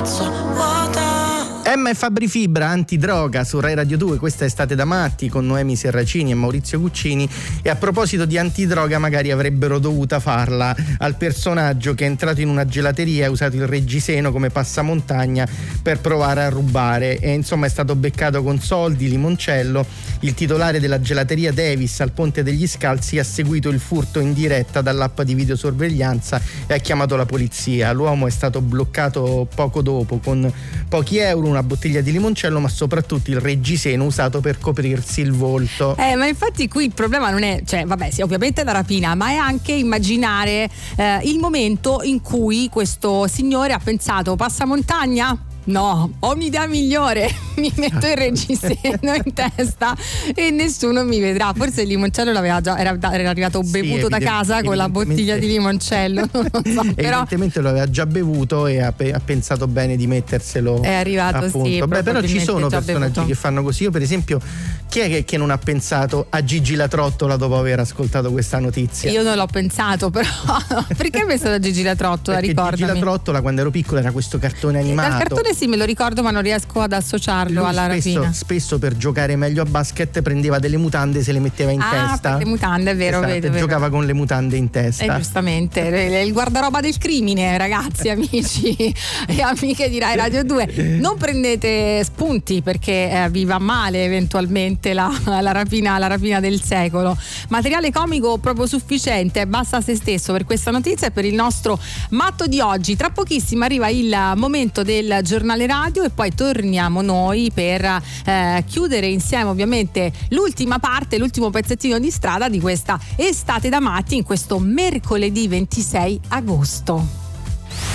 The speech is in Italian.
piazza vuota. Emma e Fabri Fibra, Antidroga su Rai Radio 2, questa è Estate da matti con Noemi Serracini e Maurizio Guccini. E a proposito di antidroga, magari avrebbero dovuta farla al personaggio che è entrato in una gelateria e ha usato il reggiseno come passamontagna per provare a rubare, e insomma è stato beccato con soldi, limoncello. Il titolare della gelateria Davis al Ponte degli Scalzi ha seguito il furto in diretta dall'app di videosorveglianza e ha chiamato la polizia. L'uomo è stato bloccato poco dopo con pochi euro, una bottiglia di limoncello, ma soprattutto il reggiseno usato per coprirsi il volto. Ma infatti qui il problema non è, cioè vabbè sì, ovviamente la rapina, ma è anche immaginare il momento in cui questo signore ha pensato: passamontagna? No, ho un'idea migliore, mi metto il reggiseno in testa e nessuno mi vedrà. Forse il limoncello era arrivato bevuto da casa con la bottiglia di limoncello, non lo so, però evidentemente lo aveva già bevuto e ha pensato bene di metterselo. È arrivato, appunto. sì. Però ci sono personaggi bevuto. che fanno così. Io per esempio, chi è che non ha pensato a Gigi La Trottola dopo aver ascoltato questa notizia? Io non l'ho pensato, però perché hai pensato a Gigi La Trottola? Perché Ricordami. Gigi La Trottola quando ero piccola era questo cartone animato. Dal cartone sì, me lo ricordo, ma non riesco ad associarlo alla rapina. Spesso per giocare meglio a basket prendeva delle mutande e se le metteva in testa. Per le mutande, è vero, esatto, vero. Giocava con le mutande in testa. Giustamente, il guardaroba del crimine, ragazzi, amici e amiche di Rai Radio 2. Non prendete spunti perché vi va male eventualmente la rapina del secolo. Materiale comico proprio sufficiente, basta se stesso per questa notizia e per il nostro matto di oggi. Tra pochissimo arriva il momento del giornale radio e poi torniamo noi per chiudere insieme ovviamente l'ultima parte, l'ultimo pezzettino di strada di questa Estate da matti in questo mercoledì 26 agosto.